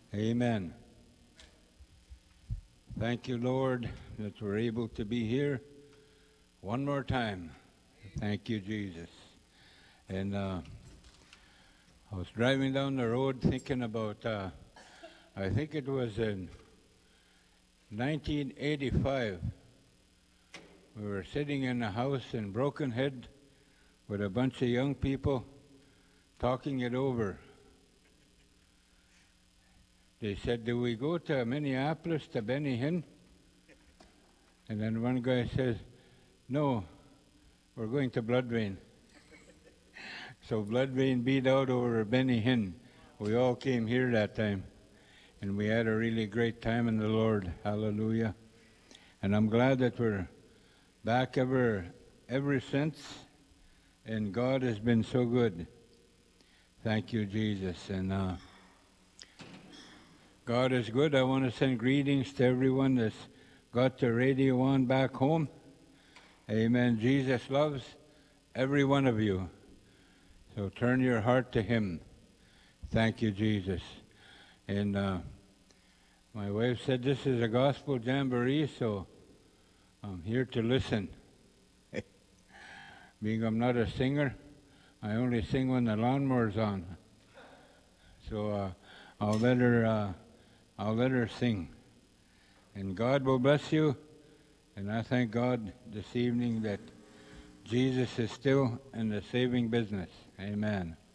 Amen. Thank you, Lord, that we're able to be here one more time. Thank you, Jesus. And I was driving down the road thinking about, I think it was in 1985. We were sitting in a house in Brokenhead with a bunch of young people talking it over. They said, "Do we go to Minneapolis, to Benny Hinn?" And then one guy says, "No, we're going to Bloodvein." So Bloodvein beat out over Benny Hinn. We all came here that time, and we had a really great time in the Lord. Hallelujah. And I'm glad that we're back ever since, and God has been so good. Thank you, Jesus. And God is good. I want to send greetings to everyone that's got the radio on back home. Amen. Jesus loves every one of you. So turn your heart to Him. Thank you, Jesus. And my wife said this is a gospel jamboree, so I'm here to listen. Being I'm not a singer, I only sing when the lawnmower's on. So I'll let her sing. And God will bless you. And I thank God this evening that Jesus is still in the saving business. Amen.